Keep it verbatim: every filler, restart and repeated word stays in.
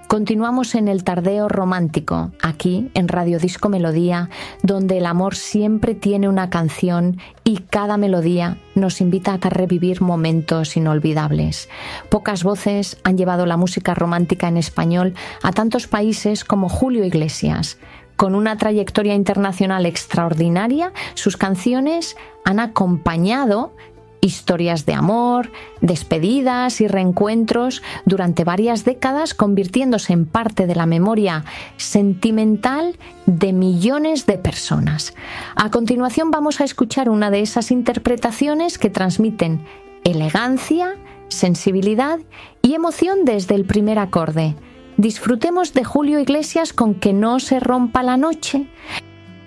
Continuamos en el tardeo romántico, aquí en Radio Disco Melodía, donde el amor siempre tiene una canción y cada melodía nos invita a revivir momentos inolvidables. Pocas voces han llevado la música romántica en español a tantos países como Julio Iglesias. Con una trayectoria internacional extraordinaria, sus canciones han acompañado historias de amor, despedidas y reencuentros durante varias décadas, convirtiéndose en parte de la memoria sentimental de millones de personas. A continuación vamos a escuchar una de esas interpretaciones que transmiten elegancia, sensibilidad y emoción desde el primer acorde. Disfrutemos de Julio Iglesias con Que no se rompa la noche,